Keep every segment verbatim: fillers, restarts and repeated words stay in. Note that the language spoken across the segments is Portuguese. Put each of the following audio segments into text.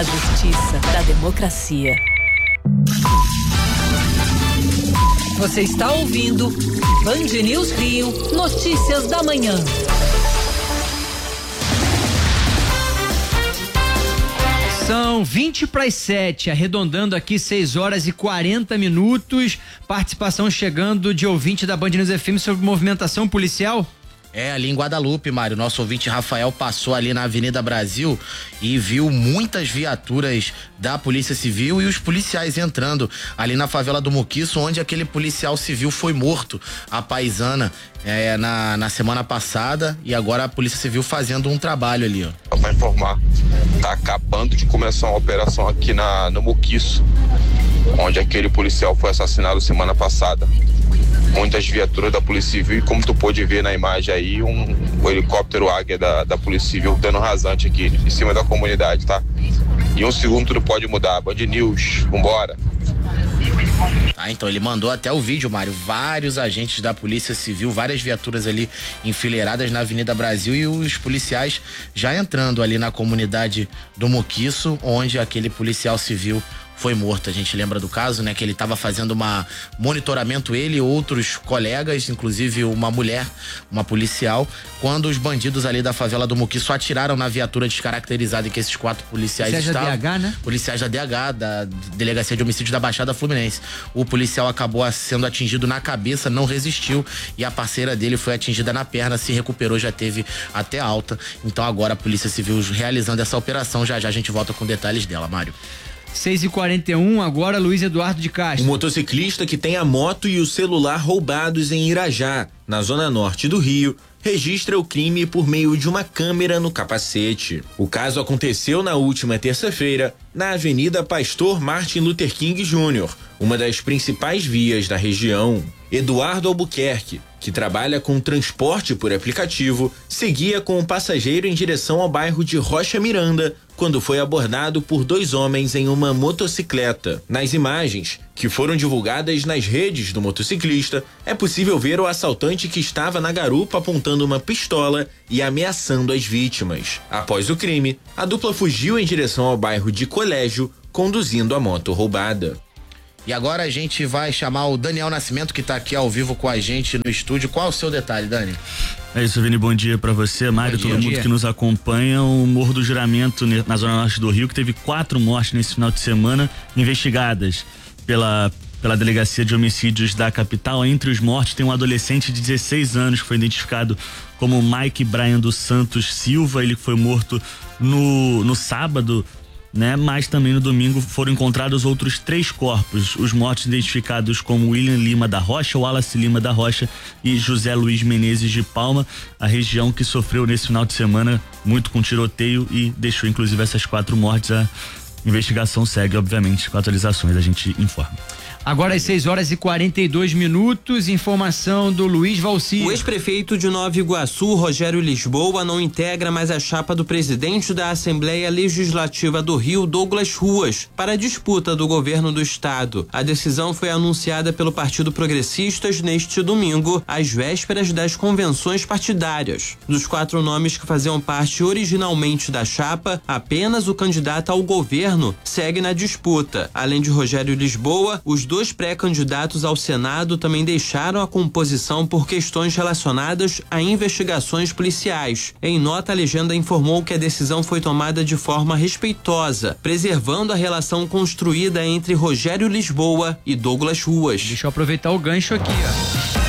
a justiça da democracia. Você está ouvindo Band News Rio, notícias da manhã. São vinte para as sete, arredondando aqui seis horas e quarenta minutos. Participação chegando de ouvinte da Band News F M sobre movimentação policial. É, ali em Guadalupe, Mário, nosso ouvinte Rafael passou ali na Avenida Brasil e viu muitas viaturas da Polícia Civil e os policiais entrando ali na favela do Muquiço, onde aquele policial civil foi morto, a paisana, é, na, na semana passada, e agora a Polícia Civil fazendo um trabalho ali, ó. Pra informar, tá acabando de começar uma operação aqui na, no Muquiço, onde aquele policial foi assassinado semana passada. Muitas viaturas da Polícia Civil e, como tu pôde ver na imagem aí, um, um helicóptero Águia da, da Polícia Civil dando rasante aqui em cima da comunidade, tá? Em um segundo tudo pode mudar. Band News, vambora. Ah, então ele mandou até o vídeo, Mário, vários agentes da Polícia Civil, várias viaturas ali enfileiradas na Avenida Brasil e os policiais já entrando ali na comunidade do Muquiço, onde aquele policial civil foi morto. A gente lembra do caso, né? Que ele estava fazendo uma monitoramento, ele e outros colegas, inclusive uma mulher, uma policial, quando os bandidos ali da favela do Muquiço atiraram na viatura descaracterizada em que esses quatro policiais policiais estavam. Da D H, né? Policiais da D H, da Delegacia de Homicídios da Baixada Fluminense. O policial acabou sendo atingido na cabeça, não resistiu, e a parceira dele foi atingida na perna, se recuperou, já teve até alta. Então agora a Polícia Civil realizando essa operação, já já a gente volta com detalhes dela, Mário. seis e quarenta e um, agora Luiz Eduardo de Castro. Um motociclista que tem a moto e o celular roubados em Irajá, na zona norte do Rio, registra o crime por meio de uma câmera no capacete. O caso aconteceu na última terça-feira, na Avenida Pastor Martin Luther King Júnior, uma das principais vias da região. Eduardo Albuquerque, que trabalha com transporte por aplicativo, seguia com o passageiro em direção ao bairro de Rocha Miranda, quando foi abordado por dois homens em uma motocicleta. Nas imagens, que foram divulgadas nas redes do motociclista, é possível ver o assaltante que estava na garupa apontando uma pistola e ameaçando as vítimas. Após o crime, a dupla fugiu em direção ao bairro de Colégio, conduzindo a moto roubada. E agora a gente vai chamar o Daniel Nascimento, que tá aqui ao vivo com a gente no estúdio. Qual é o seu detalhe, Dani? É isso, Vini, bom dia pra você, Mário, todo mundo que nos acompanha. O Morro do Juramento, na zona norte do Rio, que teve quatro mortes nesse final de semana, investigadas pela, pela Delegacia de Homicídios da capital. Entre os mortos tem um adolescente de dezesseis anos, que foi identificado como Mike Brian dos Santos Silva. Ele foi morto no, no sábado, né? Mas também no domingo foram encontrados outros três corpos. Os mortos identificados como William Lima da Rocha, Wallace Lima da Rocha e José Luiz Menezes de Palma, a região que sofreu nesse final de semana muito com tiroteio e deixou inclusive essas quatro mortes. A investigação segue, obviamente, com atualizações, a gente informa. Agora às seis horas e quarenta e dois minutos, informação do Luiz Valci. O ex-prefeito de Nova Iguaçu, Rogério Lisboa, não integra mais a chapa do presidente da Assembleia Legislativa do Rio, Douglas Ruas, para a disputa do governo do estado. A decisão foi anunciada pelo Partido Progressistas neste domingo, às vésperas das convenções partidárias. Dos quatro nomes que faziam parte originalmente da chapa, apenas o candidato ao governo segue na disputa. Além de Rogério Lisboa, os dois pré-candidatos ao Senado também deixaram a composição por questões relacionadas a investigações policiais. Em nota, a legenda informou que a decisão foi tomada de forma respeitosa, preservando a relação construída entre Rogério Lisboa e Douglas Ruas. Deixa eu aproveitar o gancho aqui, ó.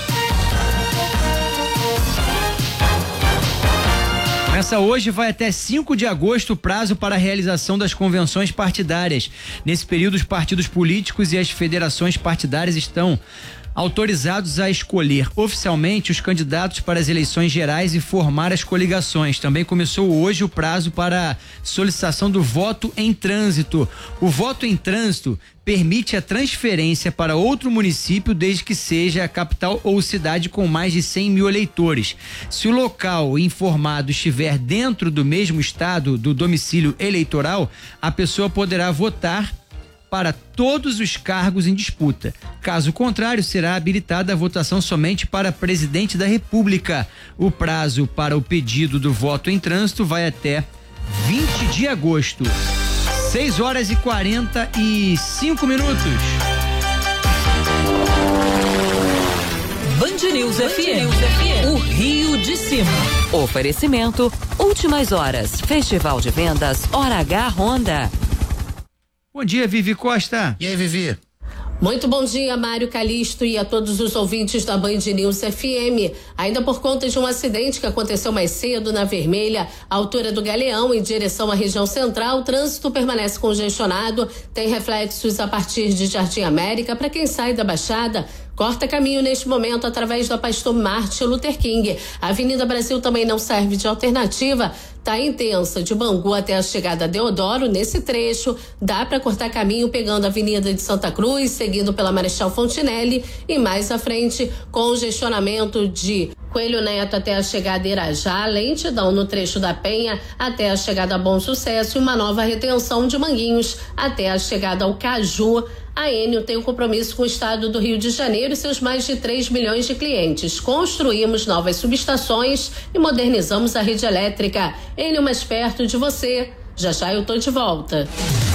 Começa hoje, vai até cinco de agosto o prazo para a realização das convenções partidárias. Nesse período, os partidos políticos e as federações partidárias estão autorizados a escolher oficialmente os candidatos para as eleições gerais e formar as coligações. Também começou hoje o prazo para a solicitação do voto em trânsito. O voto em trânsito permite a transferência para outro município desde que seja a capital ou cidade com mais de cem mil eleitores. Se o local informado estiver dentro do mesmo estado do domicílio eleitoral, a pessoa poderá votar para todos os cargos em disputa. Caso contrário, será habilitada a votação somente para presidente da República. O prazo para o pedido do voto em trânsito vai até vinte de agosto. seis horas e quarenta e cinco minutos. Band News F M, o Rio de Cima. Oferecimento, Últimas Horas, Festival de Vendas Hora H Honda. Bom dia, Vivi Costa. E aí, Vivi? Muito bom dia, Mário Calixto, e a todos os ouvintes da Band News F M. Ainda por conta de um acidente que aconteceu mais cedo na Vermelha, à altura do Galeão, em direção à região central, o trânsito permanece congestionado, tem reflexos a partir de Jardim América para quem sai da Baixada. Corta caminho neste momento através da Pastor Martin Luther King. A Avenida Brasil também não serve de alternativa. Tá intensa de Bangu até a chegada a Deodoro. Nesse trecho, dá para cortar caminho pegando a Avenida de Santa Cruz, seguindo pela Marechal Fontinelli e mais à frente, congestionamento de Coelho Neto até a chegada a Irajá, lentidão no trecho da Penha até a chegada a Bom Sucesso e uma nova retenção de Manguinhos até a chegada ao Caju. A Enio tem um compromisso com o estado do Rio de Janeiro e seus mais de três milhões de clientes. Construímos novas subestações e modernizamos a rede elétrica. Enio, mais perto de você. Já já eu tô de volta.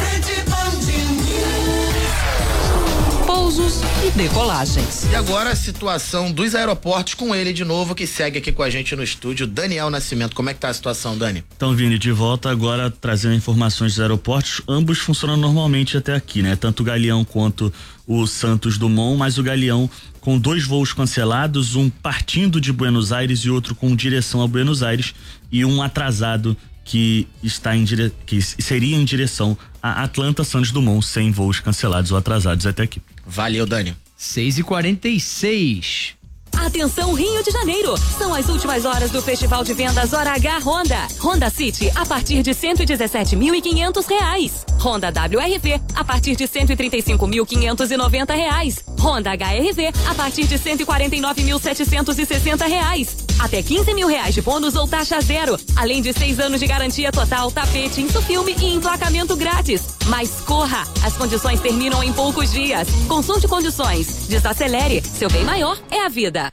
Pousos e decolagens. E agora a situação dos aeroportos com ele de novo, que segue aqui com a gente no estúdio, Daniel Nascimento. Como é que tá a situação, Dani? Então, Vini, de volta agora trazendo informações dos aeroportos. Ambos funcionam normalmente até aqui, né? Tanto o Galeão quanto o Santos Dumont, mas o Galeão com dois voos cancelados, um partindo de Buenos Aires e outro com direção a Buenos Aires, e um atrasado que está em dire... que seria em direção a Atlanta, Santos Dumont, sem voos cancelados ou atrasados até aqui. Valeu, Dani. seis e quarenta e seis. Atenção, Rio de Janeiro! São as últimas horas do Festival de Vendas Hora H Honda. Honda City a partir de cento e dezessete mil e quinhentos reais. Honda W R V a partir de cento e trinta e cinco mil quinhentos e noventa reais. Honda H R V a partir de cento e quarenta e nove mil setecentos e sessenta reais. Até quinze mil reais de bônus ou taxa zero. Além de seis anos de garantia total, tapete, insufilme e emplacamento grátis. Mas corra! As condições terminam em poucos dias. Consulte condições. Desacelere. Seu bem maior é a vida.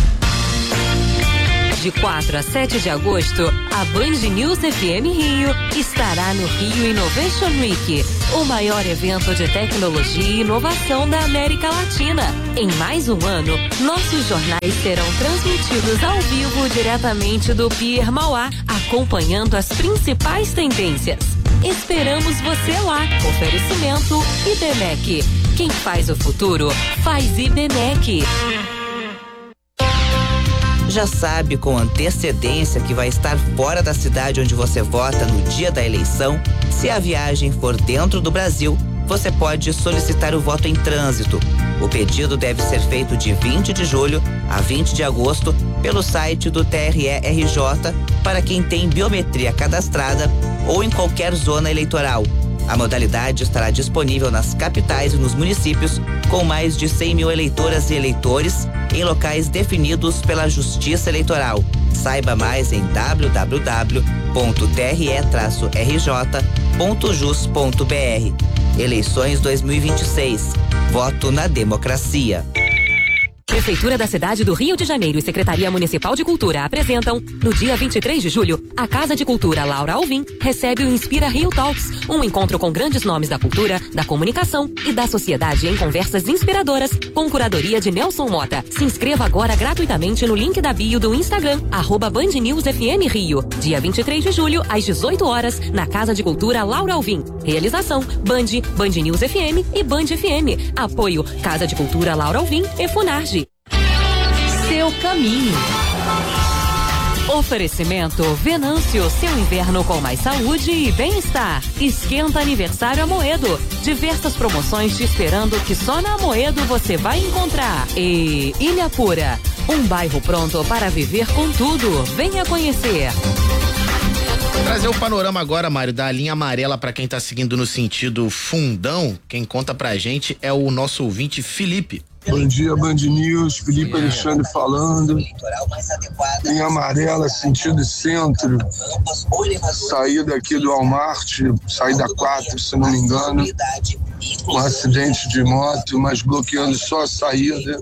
De quatro a sete de agosto, a Band News F M Rio estará no Rio Innovation Week, o maior evento de tecnologia e inovação da América Latina. Em mais um ano, nossos jornais serão transmitidos ao vivo diretamente do Pier Mauá, acompanhando as principais tendências. Esperamos você lá. Oferecimento I B M E C. Quem faz o futuro, faz I B M E C. Já sabe com antecedência que vai estar fora da cidade onde você vota no dia da eleição? Se a viagem for dentro do Brasil, você pode solicitar o voto em trânsito. O pedido deve ser feito de vinte de julho a vinte de agosto pelo site do T R E R J para quem tem biometria cadastrada ou em qualquer zona eleitoral. A modalidade estará disponível nas capitais e nos municípios com mais de cem mil eleitoras e eleitores em locais definidos pela Justiça Eleitoral. Saiba mais em w w w ponto t r e r j ponto jus ponto b r. Eleições dois mil e vinte e seis. Voto na democracia. Prefeitura da cidade do Rio de Janeiro e Secretaria Municipal de Cultura apresentam, no dia vinte e três de julho, a Casa de Cultura Laura Alvim recebe o Inspira Rio Talks, um encontro com grandes nomes da cultura, da comunicação e da sociedade em conversas inspiradoras, com curadoria de Nelson Mota. Se inscreva agora gratuitamente no link da bio do Instagram, arroba Band News F M Rio. Dia vinte e três de julho, às dezoito horas, na Casa de Cultura Laura Alvim. Realização, Band, Band News F M e Band F M. Apoio, Casa de Cultura Laura Alvim e Funarge. Seu caminho. Oferecimento Venâncio, seu inverno com mais saúde e bem-estar. Esquenta aniversário Amoedo. Diversas promoções te esperando que só na Amoedo você vai encontrar. E Ilha Pura, um bairro pronto para viver com tudo. Venha conhecer. Trazer o panorama agora, Mário, da linha amarela para quem tá seguindo no sentido Fundão. Quem conta pra gente é o nosso ouvinte Felipe. Bom dia, Band News, Felipe Alexandre falando. Linha amarela, sentido centro. Saí daqui do Walmart, saí da quatro, se não me engano. um acidente de moto, mas bloqueando só a saída.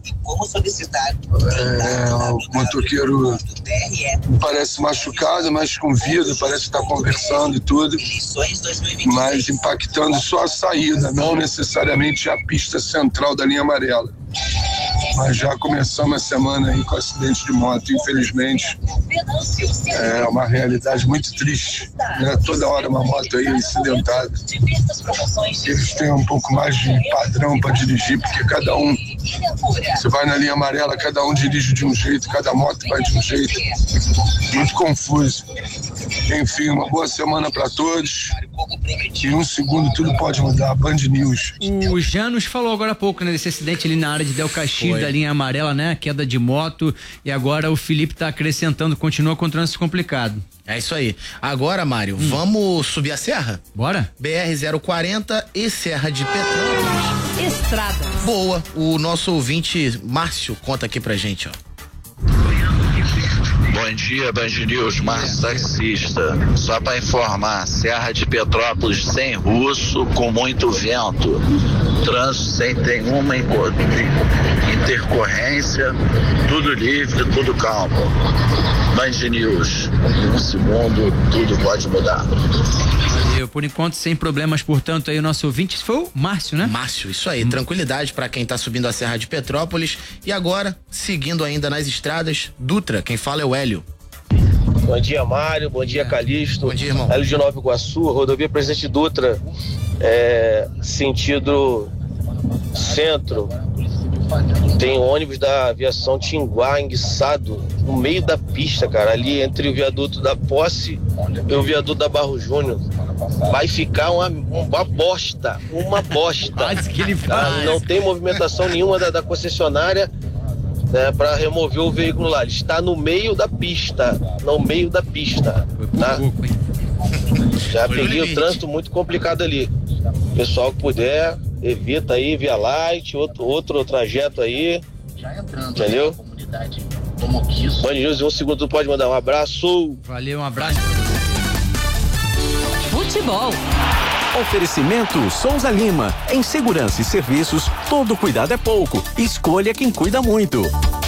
É, o motoqueiro parece machucado, mas com vida, parece estar conversando e tudo, mas impactando só a saída, não necessariamente a pista central da linha amarela. Mas já começamos a semana aí com acidente de moto, infelizmente. É uma realidade muito triste, né? Toda hora uma moto aí acidentada. Eles têm um pouco mais de padrão para dirigir, porque cada um, você vai na linha amarela, cada um dirige de um jeito, cada moto vai de um jeito. Muito confuso. Enfim, uma boa semana para todos. Em um segundo tudo pode mudar. Band News. O Janus falou agora há pouco, né, desse acidente ali na área de Del Castillo, da linha amarela, né? Queda de moto. E agora o Felipe tá acrescentando, continua com o trânsito complicado. É isso aí. Agora, Mário, hum. vamos subir a serra? Bora. B R zero quarenta e Serra de Petrópolis. Estradas. Boa. O nosso ouvinte Márcio conta aqui pra gente, ó. Bom dia, Band News, Márcio taxista. Só para informar, Serra de Petrópolis sem russo, com muito vento. Trânsito sem nenhuma intercorrência, tudo livre, tudo calmo. Band News, em um segundo tudo pode mudar. Valeu, por enquanto sem problemas, portanto, aí o nosso ouvinte foi o Márcio, né? Márcio, isso aí, hum. tranquilidade para quem tá subindo a Serra de Petrópolis. E agora, seguindo ainda nas estradas, Dutra, quem fala é o Hélio. Bom dia, Mário, bom dia, Calixto. Bom dia, irmão. Hélio de Nova Iguaçu, rodovia Presidente Dutra, é, sentido centro. Tem ônibus da aviação Tinguá enguiçado no meio da pista, cara, ali entre o viaduto da Posse e o viaduto da Barro Júnior. Vai ficar uma, uma bosta, uma bosta. Quase que ele faz. Não tem movimentação nenhuma da, da concessionária, né, para remover o veículo lá. Ele está no meio da pista, no meio da pista, tá? Já peguei o trânsito muito complicado ali. Pessoal que puder, evita aí Via Light, outro, outro trajeto aí. Já entrando, entendeu? Band News, em um segundo tu pode mandar um abraço. Valeu, um abraço. Futebol. Oferecimento Souza Lima. Em segurança e serviços, todo cuidado é pouco. Escolha quem cuida muito.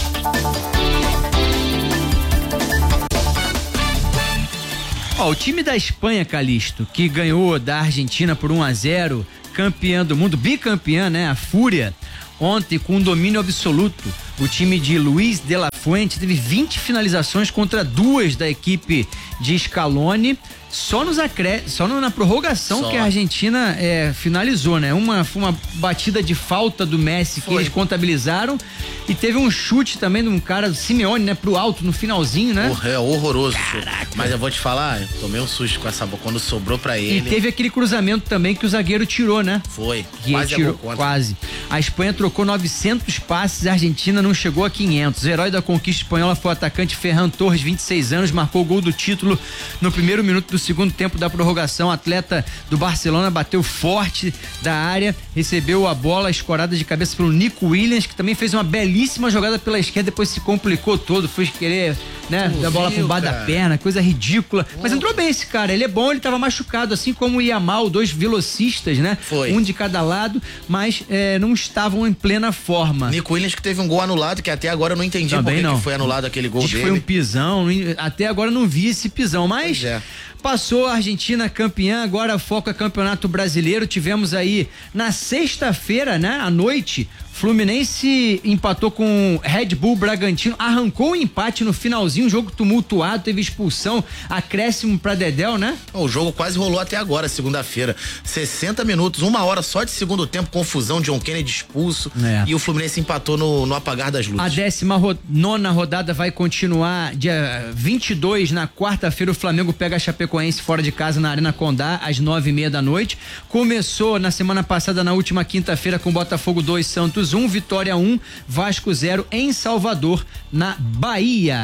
Ó, o time da Espanha, Calixto, que ganhou da Argentina por um a zero, campeã do mundo, bicampeã, né? A Fúria, ontem com um domínio absoluto. O time de Luiz de la Fuente teve vinte finalizações contra duas da equipe de Scaloni. Só nos acré... só na prorrogação Só. que a Argentina é, finalizou, né? Uma foi uma batida de falta do Messi foi. que eles contabilizaram, e teve um chute também de um cara do Simeone, né? Pro alto no finalzinho, né? É horroroso. Caraca. Mas eu vou te falar, eu tomei um susto com essa bola quando sobrou pra ele. E teve aquele cruzamento também que o zagueiro tirou, né? Foi. Que quase tirou, quase. A Espanha trocou novecentos passes, a Argentina não chegou a quinhentos. O herói da conquista espanhola foi o atacante Ferran Torres, vinte e seis anos, marcou o gol do título no primeiro minuto do segundo tempo da prorrogação. Atleta do Barcelona bateu forte da área, recebeu a bola escorada de cabeça pelo Nico Williams, que também fez uma belíssima jogada pela esquerda, depois se complicou todo, foi querer, né, dar a bola por baixo da perna, coisa ridícula. Oh. Mas entrou bem esse cara, ele é bom, ele tava machucado, assim como o Yamal, dois velocistas, né? Foi. Um de cada lado, mas é, não estavam em plena forma. Nico Williams que teve um gol anulado, que até agora eu não entendi por que foi anulado aquele gol Diz dele. Que foi um pisão, até agora não vi esse pisão, mas é. Passou a Argentina campeã, agora foca Campeonato Brasileiro. Tivemos aí na sexta-feira, né, à noite, Fluminense empatou com Red Bull Bragantino, arrancou o empate no finalzinho, um jogo tumultuado, teve expulsão, acréscimo pra Dedéu, né? O jogo quase rolou até agora, segunda-feira. sessenta minutos, uma hora só de segundo tempo, confusão, John Kennedy expulso, é. E o Fluminense empatou no, no apagar das luzes. A décima ro- nona rodada vai continuar dia vinte e dois, na quarta-feira, o Flamengo pega a Chapecoense fora de casa na Arena Condá, às nove e meia da noite. Começou na semana passada, na última quinta-feira, com Botafogo dois, Santos um, Vitória um, Vasco zero em Salvador, na Bahia.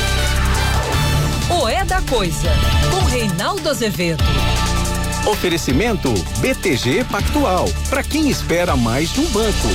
O É da Coisa, com Reinaldo Azevedo. Oferecimento B T G Pactual, para quem espera mais de um banco.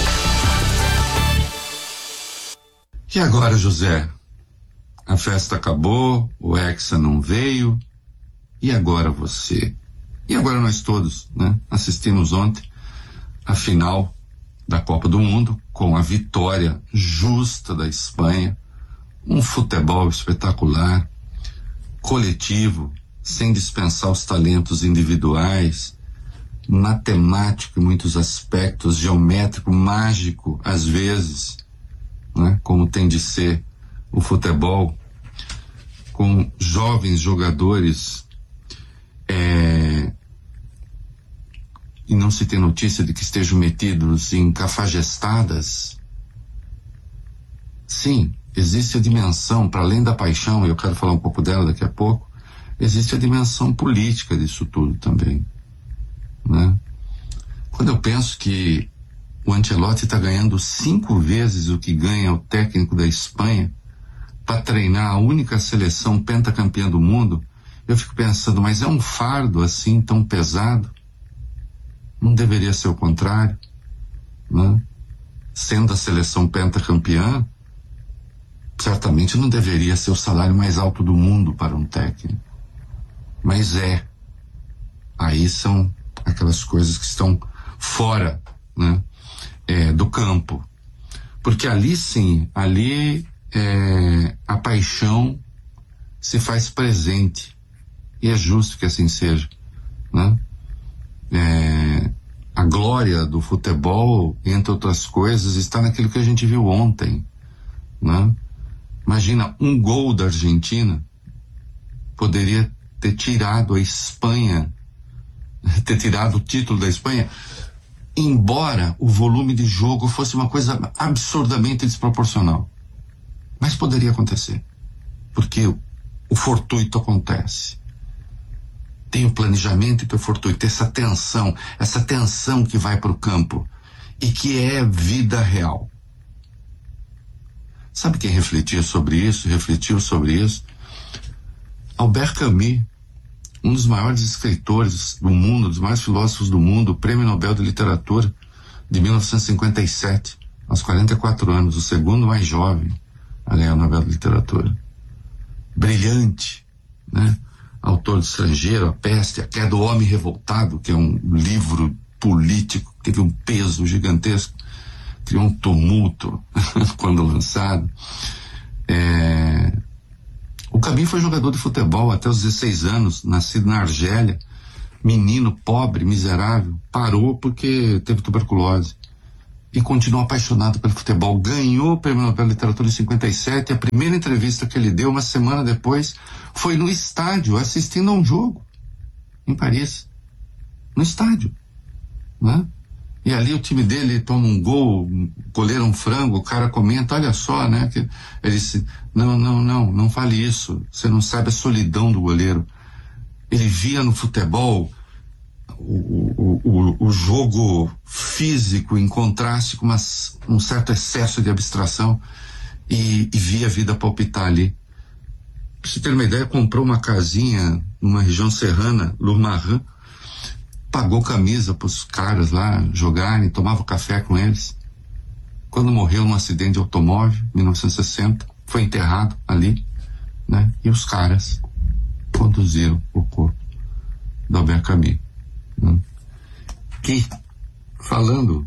E agora, José? A festa acabou, o Hexa não veio, e agora você? E agora nós todos, né? Assistimos ontem a final da Copa do Mundo com a vitória justa da Espanha, um futebol espetacular, coletivo, sem dispensar os talentos individuais, matemático em muitos aspectos, geométrico, mágico às vezes, né? Como tem de ser o futebol, com jovens jogadores, é, e não se tem notícia de que estejam metidos em cafajestadas. Sim, existe a dimensão, para além da paixão, e eu quero falar um pouco dela daqui a pouco, existe a dimensão política disso tudo também, né? Quando eu penso que o Ancelotti está ganhando cinco vezes o que ganha o técnico da Espanha para treinar a única seleção pentacampeã do mundo, eu fico pensando, mas é um fardo assim tão pesado? Não deveria ser o contrário, né? Sendo a seleção pentacampeã, certamente não deveria ser o salário mais alto do mundo para um técnico. Mas é. Aí são aquelas coisas que estão fora, né, é, do campo. Porque ali sim, ali é, a paixão se faz presente. E é justo que assim seja, né? É, a glória do futebol, entre outras coisas, está naquilo que a gente viu ontem, né? Imagina, um gol da Argentina poderia ter tirado a Espanha, ter tirado o título da Espanha, embora o volume de jogo fosse uma coisa absurdamente desproporcional. Mas poderia acontecer, porque o, o fortuito acontece. Tem o planejamento e tem o fortuito, essa tensão, essa tensão que vai para o campo e que é vida real. Sabe quem refletia sobre isso, refletiu sobre isso? Albert Camus, um dos maiores escritores do mundo, dos maiores filósofos do mundo, Prêmio Nobel de Literatura de mil novecentos e cinquenta e sete, aos quarenta e quatro anos, o segundo mais jovem a ganhar o Nobel de Literatura. Brilhante, né? Autor do Estrangeiro, A Peste, A Queda do Homem Revoltado, que é um livro político que teve um peso gigantesco, criou um tumulto quando lançado. É... O Camus foi jogador de futebol até os dezesseis anos, nascido na Argélia, menino pobre, miserável, parou porque teve tuberculose e continuou apaixonado pelo futebol. Ganhou o Prêmio Nobel de Literatura em cinquenta e sete. A primeira entrevista que ele deu, uma semana depois, foi no estádio, assistindo a um jogo em Paris, no estádio, né? E ali o time dele toma um gol, goleiro um frango, o cara comenta, olha só, né? Que ele disse, não, não, não, não fale isso, você não sabe a solidão do goleiro. Ele via no futebol o, o, o, o jogo físico em contraste com uma, um certo excesso de abstração e, e via a vida palpitar ali. Pra você ter uma ideia, comprou uma casinha numa região serrana, Lourmarin, pagou camisa pros caras lá jogarem, tomava café com eles. Quando morreu num acidente de automóvel, em mil novecentos e sessenta, foi enterrado ali, né? E os caras conduziram o corpo do Albert Camus, né? Que, falando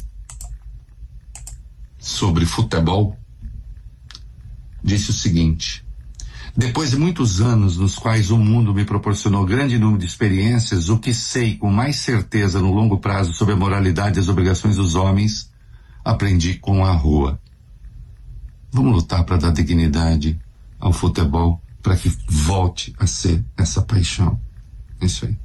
sobre futebol, disse o seguinte: depois de muitos anos nos quais o mundo me proporcionou grande número de experiências, o que sei com mais certeza no longo prazo sobre a moralidade e as obrigações dos homens, aprendi com a rua. Vamos lutar para dar dignidade ao futebol, para que volte a ser essa paixão. É isso aí.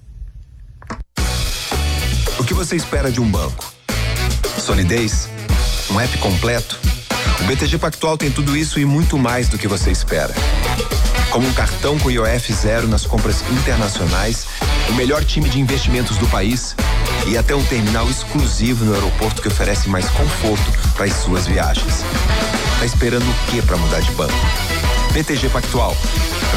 O que você espera de um banco? Solidez? Um app completo? O B T G Pactual tem tudo isso e muito mais do que você espera. Como um cartão com I O F zero nas compras internacionais, o melhor time de investimentos do país e até um terminal exclusivo no aeroporto que oferece mais conforto para as suas viagens. Tá esperando o quê para mudar de banco? B T G Pactual.